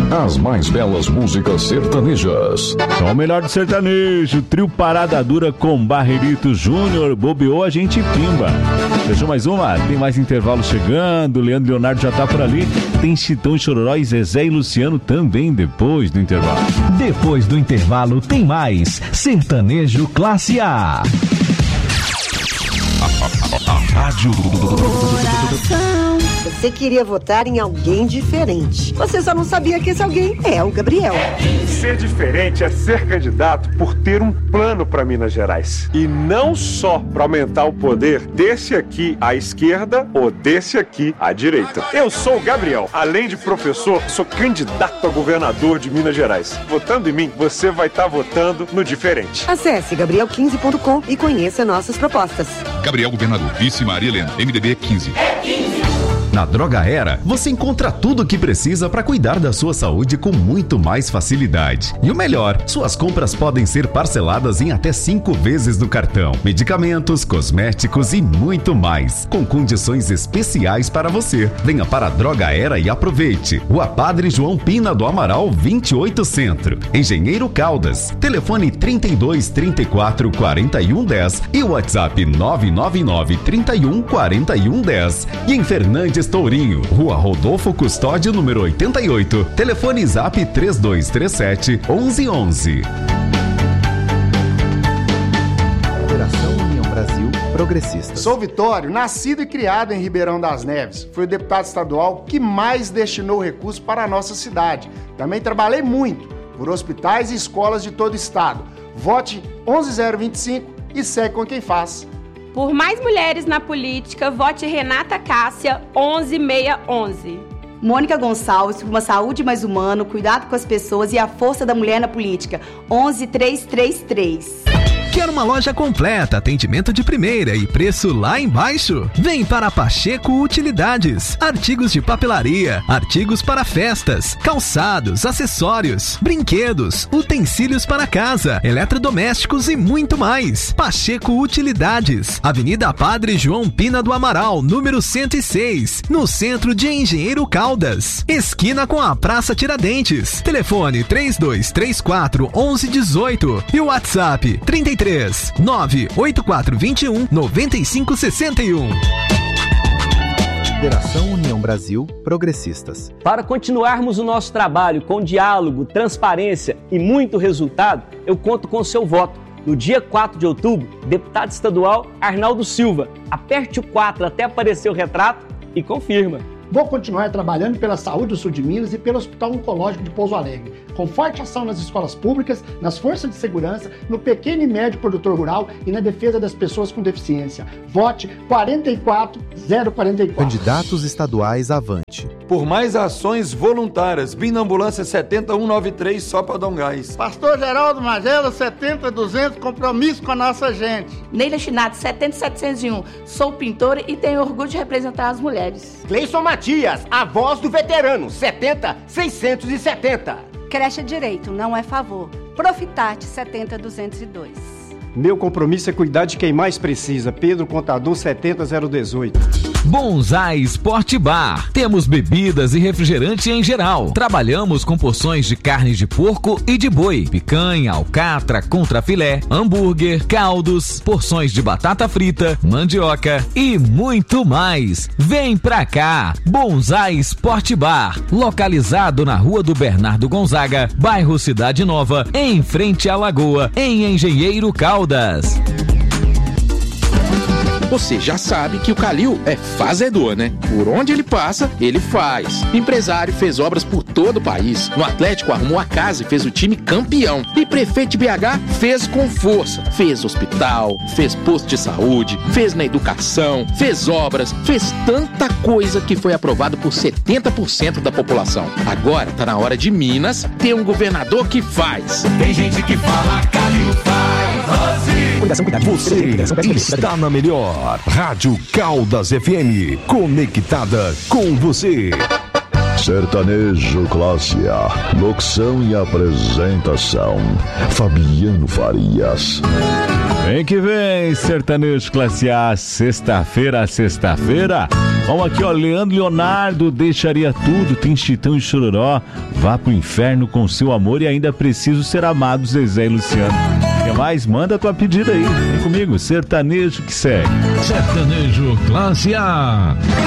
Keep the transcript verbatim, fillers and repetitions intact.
As mais belas músicas sertanejas. Só o melhor do sertanejo. Trio Parada Dura com Barreirito Júnior. Bobeou, a gente pimba. Fechou mais uma? Tem mais intervalo chegando. Leandro Leonardo já tá por ali. Tem Chitão e Chororó e Zezé e Luciano também depois do intervalo. Depois do intervalo tem mais Sertanejo Classe A. Rádio. Você queria votar em alguém diferente. Você só não sabia que esse alguém é o Gabriel. Ser diferente é ser candidato por ter um plano para Minas Gerais. E não só para aumentar o poder desse aqui à esquerda ou desse aqui à direita. Eu sou o Gabriel. Além de professor, sou candidato a governador de Minas Gerais. Votando em mim, você vai estar votando no diferente. Acesse gabriel quinze ponto com e conheça nossas propostas. Gabriel Governador, vice Maria Helena, M D B quinze. É quinze. Na Droga Era, você encontra tudo o que precisa para cuidar da sua saúde com muito mais facilidade. E o melhor, suas compras podem ser parceladas em até cinco vezes no cartão. Medicamentos, cosméticos e muito mais, com condições especiais para você. Venha para a Droga Era e aproveite. Rua Padre João Pina do Amaral, vinte e oito Centro. Engenheiro Caldas. Telefone trinta e dois, trinta e quatro, quarenta e um, dez e o WhatsApp nove nove nove, trinta e um, quarenta e um, dez. E em Fernandes Tourinho, Rua Rodolfo Custódio, número oitenta e oito. Telefone Zap três dois três sete, onze onze. Federação União Brasil Progressista. Sou Vitório, nascido e criado em Ribeirão das Neves. Fui o deputado estadual que mais destinou recursos para a nossa cidade. Também trabalhei muito por hospitais e escolas de todo o estado. Vote onze zero vinte e cinco e segue com quem faz. Por mais mulheres na política, vote Renata Cássia, onze seiscentos e onze. Mônica Gonçalves, por uma saúde mais humana, cuidado com as pessoas e a força da mulher na política, onze três três três. Quer uma loja completa, atendimento de primeira e preço lá embaixo? Vem para Pacheco Utilidades. Artigos de papelaria, artigos para festas, calçados, acessórios, brinquedos, utensílios para casa, eletrodomésticos e muito mais. Pacheco Utilidades. Avenida Padre João Pina do Amaral, número cento e seis, no centro de Engenheiro Caldas. Esquina com a Praça Tiradentes. Telefone três dois três quatro, onze dezoito e o WhatsApp trinta e três, nove oito quatro dois um, nove cinco seis um. Federação União Brasil Progressistas. Para continuarmos o nosso trabalho com diálogo, transparência e muito resultado, eu conto com o seu voto. No dia quatro de outubro, deputado estadual Arnaldo Silva. Aperte o quatro até aparecer o retrato e confirma. Vou continuar trabalhando pela saúde do sul de Minas e pelo Hospital Oncológico de Pouso Alegre, com forte ação nas escolas públicas, nas forças de segurança, no pequeno e médio produtor rural e na defesa das pessoas com deficiência. Vote quarenta e quatro zero quarenta e quatro. Candidatos estaduais avante. Por mais ações voluntárias, vim na ambulância setenta e um noventa e três só para dar um gás. Pastor Geraldo Magela, setenta duzentos, compromisso com a nossa gente. Neila Chinati, setenta setecentos e um, sou pintora e tenho orgulho de representar as mulheres. Cleison Matias, a voz do veterano, setenta seiscentos e setenta. Creche Direito, não é favor. Profitate, setenta duzentos e dois. Meu compromisso é cuidar de quem mais precisa. Pedro Contador, setenta zero dezoito. Bonsai Sport Bar. Temos bebidas e refrigerante em geral. Trabalhamos com porções de carne de porco e de boi, picanha, alcatra, contrafilé, hambúrguer, caldos, porções de batata frita, mandioca e muito mais. Vem pra cá. Bonsai Sport Bar, localizado na Rua do Bernardo Gonzaga, bairro Cidade Nova, em frente à Lagoa, em Engenheiro Caldas. Você já sabe que o Calil é fazedor, né? Por onde ele passa, ele faz. Empresário fez obras por todo o país. No Atlético arrumou a casa e fez o time campeão. E prefeito de B H fez com força. Fez hospital, fez posto de saúde, fez na educação, fez obras, fez tanta coisa que foi aprovado por setenta por cento da população. Agora tá na hora de Minas ter um governador que faz. Tem gente que fala, Calil faz. Fundação Cuidado de Você está na melhor Rádio Caldas F M, conectada com você. Sertanejo Classe A, locução e apresentação, Fabiano Farias. Vem que vem, sertanejo classe A, sexta-feira, sexta-feira. Vamos aqui, ó, Leandro Leonardo, deixaria tudo, tem Chitão e Chororó, vá pro inferno com seu amor e ainda preciso ser amado, Zezé e Luciano. Quer mais? Manda a tua pedida aí, vem comigo, sertanejo que segue. Sertanejo classe A.